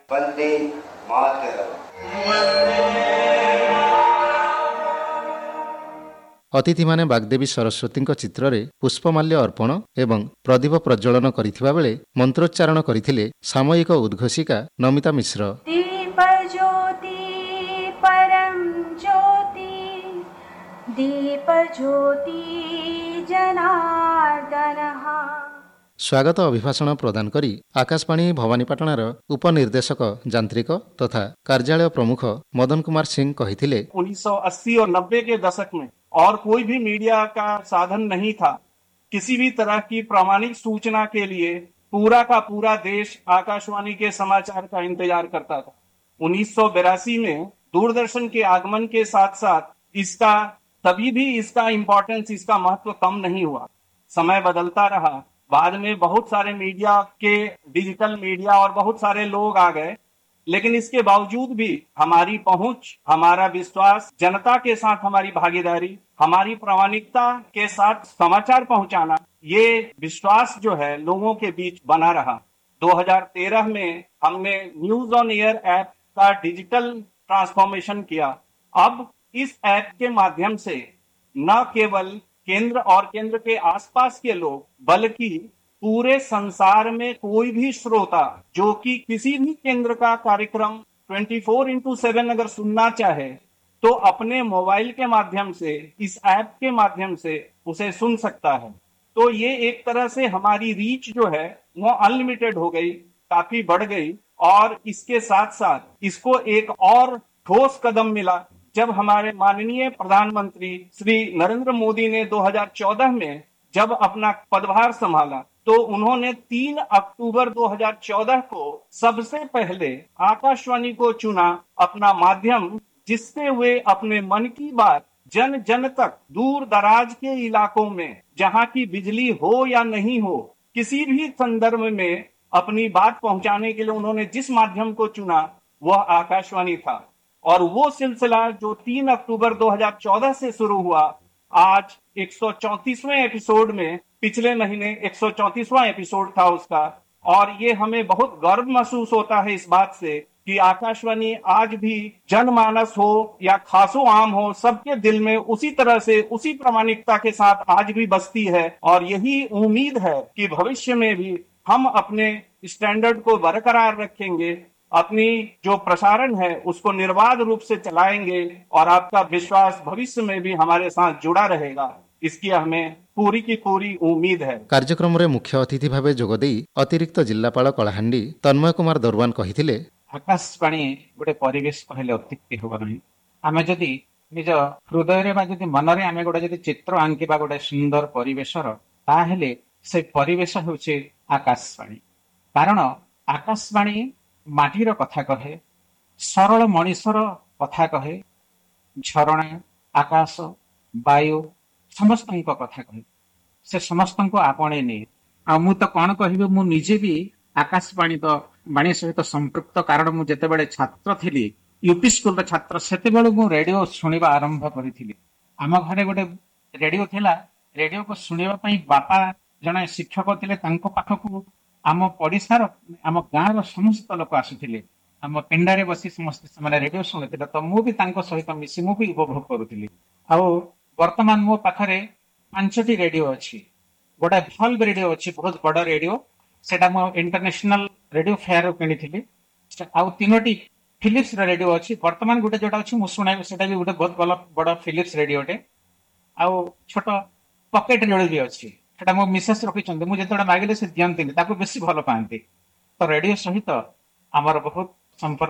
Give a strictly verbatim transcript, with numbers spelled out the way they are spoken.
वंदे मातरम। अतिथि माने बाग्देवी सरस्वती चित्र में पुष्पमाल्य अर्पण एवं प्रदीप प्रज्वलन करथिबा बेले मंत्रोच्चारण करथिले सामयिक उद्घोषिका नमिता मिश्र। दीप ज्योति परम ज्योति दीप ज्योति जनार्दनः। स्वागत अभिभाषण प्रदान करी आकाशवाणी भवानीपाटणार उपनिर्देशक यांत्रिक तथा कार्यालय प्रमुख मदन कुमार सिंह कहिथिले उन्नीस सौ अस्सी और नब्बे के दशक में और कोई भी मीडिया का साधन नहीं था। किसी भी तरह की प्रामाणिक सूचना के लिए पूरा का पूरा देश आकाशवाणी के समाचार का इंतजार करता था। उन्नीस सौ बिरासी में दूरदर्शन के आगमन के साथ साथ इसका तभी भी इसका इम्पोर्टेंस, इसका महत्व कम नहीं हुआ। समय बदलता रहा, बाद में बहुत सारे मीडिया के डिजिटल मीडिया और बहुत सारे लोग आ गए, लेकिन इसके बावजूद भी हमारी पहुंच, हमारा विश्वास, जनता के साथ हमारी भागीदारी, हमारी प्रामाणिकता के साथ समाचार पहुंचाना, ये विश्वास जो है लोगों के बीच बना रहा। दो हज़ार तेरह में हमने न्यूज ऑन एयर ऐप का डिजिटल ट्रांसफॉर्मेशन किया। अब इस ऐप के माध्यम से न केवल केंद्र और केंद्र के आसपास के लोग, बल्कि पूरे संसार में कोई भी श्रोता जो कि किसी भी केंद्र का कार्यक्रम चौबीस इंटू सात अगर सुनना चाहे तो अपने मोबाइल के माध्यम से, इस ऐप के माध्यम से उसे सुन सकता है। तो ये एक तरह से हमारी रीच जो है वो अनलिमिटेड हो गई, काफी बढ़ गई। और इसके साथ साथ इसको एक और ठोस कदम मिला जब हमारे माननीय प्रधानमंत्री श्री नरेंद्र मोदी ने दो हज़ार चौदह में जब अपना पदभार संभाला तो उन्होंने तीन अक्टूबर दो हज़ार चौदह को सबसे पहले आकाशवाणी को चुना अपना माध्यम, जिससे वे अपने मन की बात जन जन तक, दूर दराज के इलाकों में जहां की बिजली हो या नहीं हो, किसी भी संदर्भ में अपनी बात पहुंचाने के लिए उन्होंने जिस माध्यम को चुना वह आकाशवाणी था। और वो सिलसिला जो तीन अक्टूबर दो हज़ार चौदह से शुरू हुआ, आज एक सौ चौंतीसवें एपिसोड में, पिछले महीने एक सौ चौंतीसवां एपिसोड था उसका। और ये हमें बहुत गर्व महसूस होता है इस बात से कि आकाशवाणी आज भी जनमानस हो या खासो आम हो, सबके दिल में उसी तरह से, उसी प्रामाणिकता के साथ आज भी बसती है। और यही उम्मीद है कि भविष्य में भी हम अपने स्टैंडर्ड को बरकरार रखेंगे, अपनी जो प्रसारण है उसको निर्बाध रूप से चलाएंगे और आपका विश्वास भविष्य में भी हमारे साथ जुड़ा रहेगा, इसकी हमें पूरी की पूरी उम्मीद है। कार्यक्रम रे मुख्य अतिथि भावे जोगदेई अतिरिक्त जिल्लापाल कलाहांडी तन्मय कुमार दरवान कहिथिले आकाशवाणी गोटे परिवेश कहले अत्युक्ति होब नहीं। आमे जदि निज हृदय बा जदि मनरे आमे गोटे जदि चित्र आंकिबा गोटे सुंदर परिवेशर, ताहेले से परिवेश होचे आकाशवाणी। कारण आकाशवाणी माटीर कथा कहे, सरल मनीषर कथा कहे, झरणा, आकाश, वायु समस्त कथा कहे, से समस्त को आपणे नहीं। आ मु तो कौन कहबे, मु निजे भी आकाशवाणी तो बाणी सहित संपृक्त। कारण मु जेतेबेले छात्र थिली, यूपी स्कूल छात्र, सेतेबेले मु रेडियो सुनिबा आरंभ करिथिली। आम घरे गोटे रेडियो थिला, रेडियो को सुनिबा पई बापा जने शिक्षक थिले, तांको पाखकु आम पड़िशार, आम गाँव समस्त लोक आसुथिले, आम पिंडारे बसी समस्त से रेडियो शुणुथिले। तो मु भी तांको सहित मिसी मु भी उपभोग करुथिली। आ वर्तमान मो पाखरे पांचटी रेडियो अच्छी। गोटे भल्व रेडियो अच्छी, बहुत बड़ रेडियो, सेटा मो इंटरनेशनल रेडियो फेयर किनी। आउ तीनोटी फिलिप्स रेडियो अच्छी। वर्तमान गोटे जोटा अच्छी मु शुणाइबे, सेटा भी गोटे बहुत बड़ बड़ फिलिप्स रेडियोटे। आउ छोट पॉकेट रेडियो भी अच्छी, सेटा मो मिसेस रखिछन्ते। मु जेतोडा मागिले से दियंतिनि, ताको बेसी भलो पांती। तो रेडियो सहित आमर बहुत संपर्क